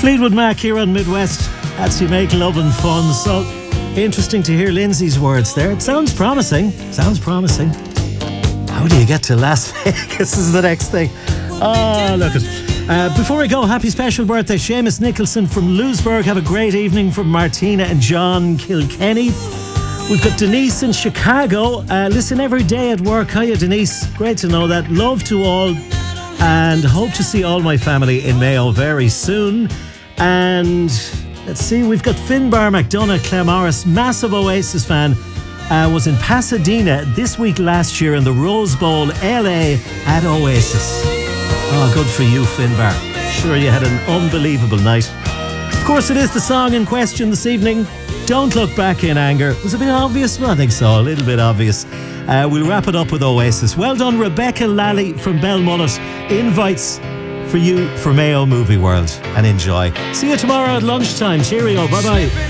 Fleetwood Mac here on Midwest. That's You Make Love and Fun. So interesting to hear Lindsay's words there. It sounds promising. How do you get to Las Vegas is the next thing. Oh, look at before we go, happy special birthday Seamus Nicholson from Lewisburg. Have a great evening from Martina and John Kilkenny. We've got Denise in Chicago. Listen every day at work. Hiya, Denise. Great to know that. Love to all, and hope to see all my family in Mayo very soon. And let's see, we've got Finbar McDonough, Claremorris, massive Oasis fan. Was in Pasadena this week last year in the Rose Bowl, LA, at Oasis. Oh, good for you, Finbar. Sure you had an unbelievable night. Of course, it is the song in question this evening. Don't Look Back in Anger. Was it a bit obvious? Well, I think so, a little bit obvious. We'll wrap it up with Oasis. Well done, Rebecca Lally from Belmullet. Invites for you for Mayo Movie World, and enjoy. See you tomorrow at lunchtime. Cheerio. Bye-bye.